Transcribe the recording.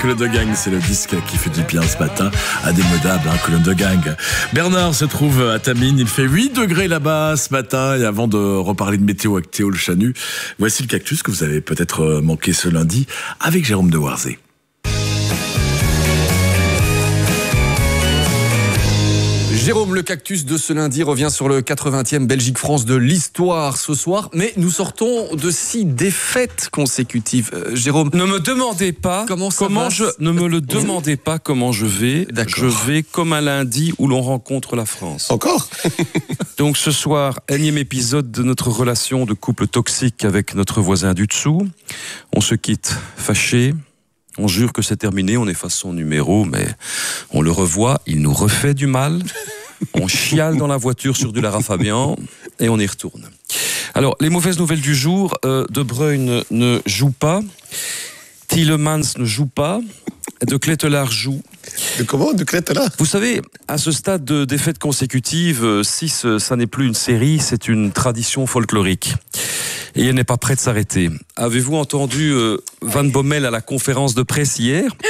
Colonne de Gang, c'est le disque qui fait du bien ce matin. Indémodable, Colonne de Gang. Bernard se trouve à Tamines, il fait 8 degrés là-bas ce matin. Et avant de reparler de météo avec Théo le Chanu, voici le cactus que vous avez peut-être manqué ce lundi avec Jérôme de Warzé. Jérôme, le cactus de ce lundi revient sur le 80e Belgique-France de l'histoire ce soir, mais nous sortons de 6 défaites consécutives. Jérôme, ne me demandez pas ne me le demandez pas comment je vais. D'accord. Je vais comme un lundi où l'on rencontre la France. Encore? Donc ce soir, énième épisode de notre relation de couple toxique avec notre voisin du dessous. On se quitte fâché. On jure que c'est terminé, on efface son numéro, mais on le revoit, il nous refait du mal. On chiale dans la voiture sur du Lara Fabian et on y retourne. Alors, les mauvaises nouvelles du jour, De Bruyne ne joue pas, Tielemans ne joue pas, De Ketelaere joue. De comment? De Ketelaere? Vous savez, à ce stade de défaites consécutives, 6, ça n'est plus une série, c'est une tradition folklorique. Et elle n'est pas prête de s'arrêter. Avez-vous entendu Van Bommel à la conférence de presse hier ?